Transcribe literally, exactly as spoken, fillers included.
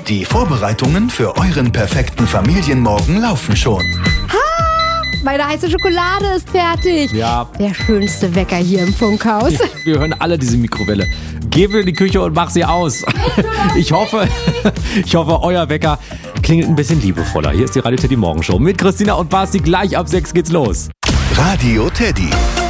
Die Vorbereitungen für euren perfekten Familienmorgen laufen schon. Meine heiße Schokolade ist fertig. Ja. Der schönste Wecker hier im Funkhaus. Wir hören alle diese Mikrowelle. Geh wieder in die Küche und mach sie aus. Ich hoffe, ich hoffe, euer Wecker klingelt ein bisschen liebevoller. Hier ist die Radio Teddy Morgenshow mit Christina und Basti. Gleich ab sechs geht's los. Radio Teddy.